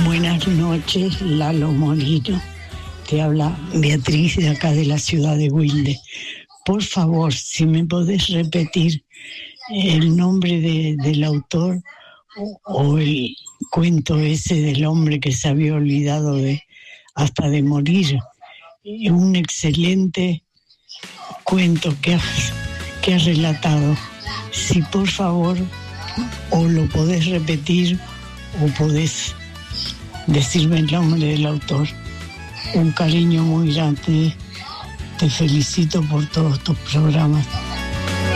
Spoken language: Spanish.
Buenas noches, Lalo Molino. Te habla Beatriz de acá de la ciudad de Wilde. Por favor, si me podés repetir el nombre del autor o el cuento ese del hombre que se había olvidado hasta de morir. Un excelente cuento que has relatado. Si por favor o lo podés repetir o podés decirme el nombre del autor. Un cariño muy grande. Te felicito por todos tus programas.